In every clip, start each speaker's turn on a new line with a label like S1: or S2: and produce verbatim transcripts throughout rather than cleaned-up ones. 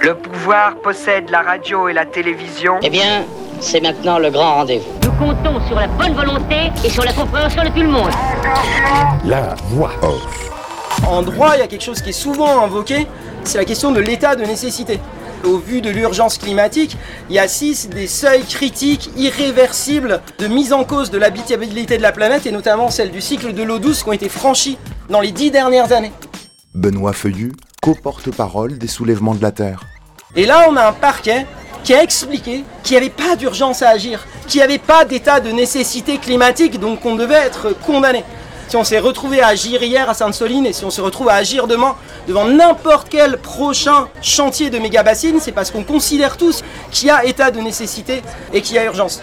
S1: Le pouvoir possède la radio et la télévision.
S2: Eh bien, c'est maintenant le grand rendez-vous.
S3: Nous comptons sur la bonne volonté et sur la compréhension de tout le monde.
S4: La voix off.
S5: En droit, il y a quelque chose qui est souvent invoqué, c'est la question de l'état de nécessité. Au vu de l'urgence climatique, il y a six des seuils critiques irréversibles de mise en cause de l'habitabilité de la planète, et notamment celle du cycle de l'eau douce, qui ont été franchis dans les dix dernières années.
S6: Benoît Feuillu, co-porte-parole des soulèvements de la Terre.
S5: Et là, on a un parquet qui a expliqué qu'il n'y avait pas d'urgence à agir, qu'il n'y avait pas d'état de nécessité climatique, donc on devait être condamné. Si on s'est retrouvé à agir hier à Sainte-Soline et si on se retrouve à agir demain devant n'importe quel prochain chantier de méga-bassines, c'est parce qu'on considère tous qu'il y a état de nécessité et qu'il y a urgence.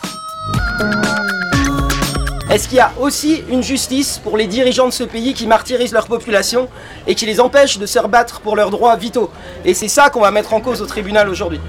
S5: Est-ce qu'il y a aussi une justice pour les dirigeants de ce pays qui martyrisent leur population et qui les empêchent de se rebattre pour leurs droits vitaux? Et c'est ça qu'on va mettre en cause au tribunal aujourd'hui.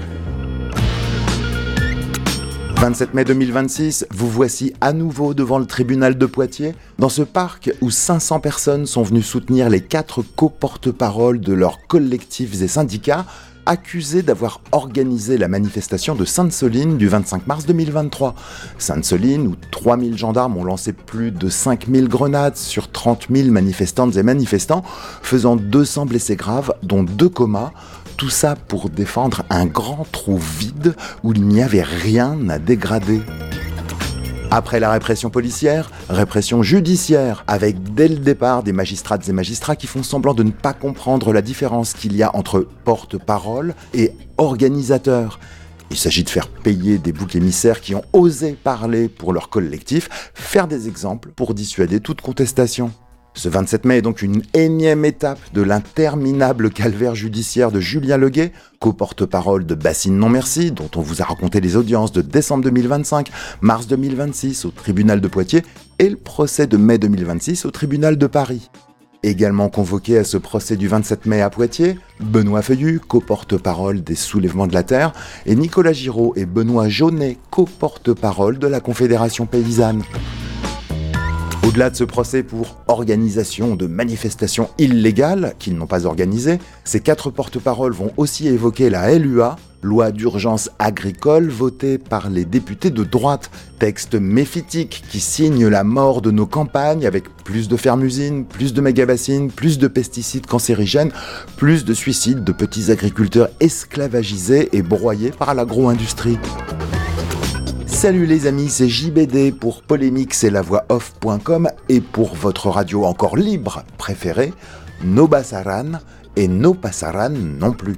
S6: vingt-sept mai deux mille vingt-six, vous voici à nouveau devant le tribunal de Poitiers, dans ce parc où cinq cents personnes sont venues soutenir les quatre co-porte-paroles de leurs collectifs et syndicats, accusés d'avoir organisé la manifestation de Sainte-Soline du vingt-cinq mars deux mille vingt-trois. Sainte-Soline, où trois mille gendarmes ont lancé plus de cinq mille grenades sur trente mille manifestantes et manifestants, faisant deux cents blessés graves, dont deux comas. Tout ça pour défendre un grand trou vide où il n'y avait rien à dégrader. Après la répression policière, répression judiciaire, avec dès le départ des magistrates et magistrats qui font semblant de ne pas comprendre la différence qu'il y a entre porte-parole et organisateur. Il s'agit de faire payer des boucs émissaires qui ont osé parler pour leur collectif, faire des exemples pour dissuader toute contestation. Ce vingt-sept mai est donc une énième étape de l'interminable calvaire judiciaire de Julien Leguet, co-porte-parole de Bassine Non Merci, dont on vous a raconté les audiences de décembre deux mille vingt-cinq, mars deux mille vingt-six au tribunal de Poitiers et le procès de mai deux mille vingt-six au tribunal de Paris. Également convoqués à ce procès du vingt-sept mai à Poitiers, Benoît Feuillu, co-porte-parole des soulèvements de la Terre, et Nicolas Giraud et Benoît Jaunet, co-porte-parole de la Confédération paysanne. Au-delà de ce procès pour organisation de manifestations illégales qu'ils n'ont pas organisées, ces quatre porte-paroles vont aussi évoquer la L U A, loi d'urgence agricole votée par les députés de droite, texte méphitique qui signe la mort de nos campagnes avec plus de fermes-usines, plus de méga-bassines, plus de pesticides cancérigènes, plus de suicides de petits agriculteurs esclavagisés et broyés par l'agro-industrie. Salut les amis, c'est J B D pour Polémique, c'est la voix off point com et pour votre radio encore libre préférée, No Bassaran et No Passaran non plus.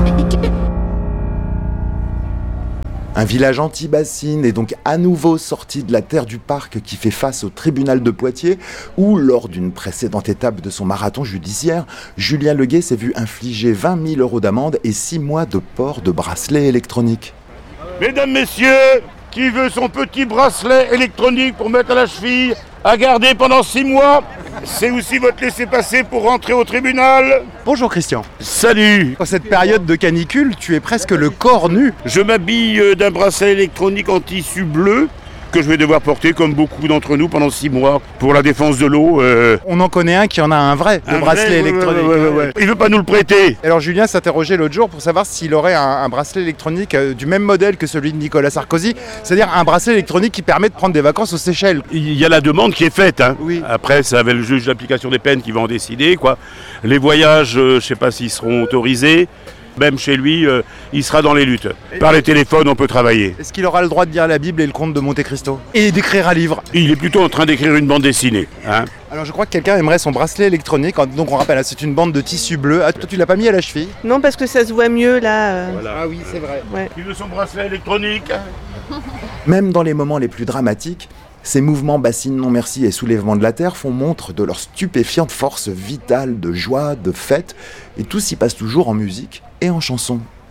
S6: Un village anti-bassine est donc à nouveau sorti de la terre du parc qui fait face au tribunal de Poitiers où, lors d'une précédente étape de son marathon judiciaire, Julien Leguet s'est vu infliger vingt mille euros d'amende et six mois de port de bracelet électronique.
S7: Mesdames, messieurs, qui veut son petit bracelet électronique pour mettre à la cheville, à garder pendant six mois? C'est aussi votre laissez-passer pour rentrer au tribunal.
S8: Bonjour Christian.
S7: Salut.
S8: En cette période de canicule, tu es presque le corps nu.
S7: Je m'habille d'un bracelet électronique en tissu bleu que je vais devoir porter comme beaucoup d'entre nous pendant six mois pour la défense de l'eau. Euh...
S8: On en connaît un qui en a un vrai, le
S7: un
S8: bracelet
S7: vrai,
S8: électronique.
S7: Ouais, ouais, ouais, ouais. Il veut pas nous le prêter.
S8: Alors Julien s'interrogeait l'autre jour pour savoir s'il aurait un, un bracelet électronique euh, du même modèle que celui de Nicolas Sarkozy, c'est-à-dire un bracelet électronique qui permet de prendre des vacances aux Seychelles.
S7: Il y a la demande qui est faite. Hein.
S8: Oui.
S7: Après, ça va le juge d'application des peines qui va en décider, quoi. Les voyages, euh, je sais pas s'ils seront autorisés. Même chez lui, euh, il sera dans les luttes. Par les téléphones, on peut travailler.
S8: Est-ce qu'il aura le droit de lire la Bible et le conte de Monte Cristo? Et d'écrire un livre?
S7: Il est plutôt en train d'écrire une bande dessinée. Hein.
S8: Alors je crois que quelqu'un aimerait son bracelet électronique. Donc on rappelle, c'est une bande de tissu bleu. Ah, toi tu l'as pas mis à la cheville?
S9: Non, parce que ça se voit mieux là. Euh...
S7: Voilà.
S8: Ah oui, c'est vrai.
S9: Ouais.
S7: Il veut son bracelet électronique.
S6: Même dans les moments les plus dramatiques, ces mouvements Bassine Non Merci et Soulèvement de la Terre font montre de leur stupéfiante force vitale de joie, de fête, et tout s'y passe toujours en musique et en chanson.